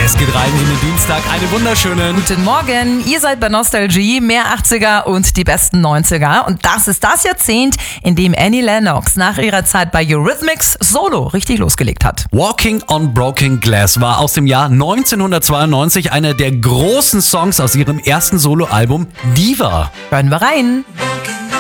Es geht rein in den Dienstag. Einen wunderschönen Guten Morgen, ihr seid bei Nostalgie, mehr 80er und die besten 90er. Und das ist das Jahrzehnt, in dem Annie Lennox nach ihrer Zeit bei Eurythmics solo richtig losgelegt hat. Walking on Broken Glass war aus dem Jahr 1992 einer der großen Songs aus ihrem ersten Soloalbum Diva. Hören wir rein.